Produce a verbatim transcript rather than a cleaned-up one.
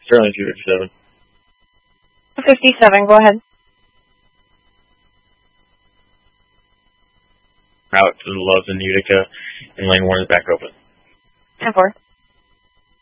Sterling two fifty-seven. fifty-seven, go ahead. Out to the Loves in Utica, and lane one is back open. ten four.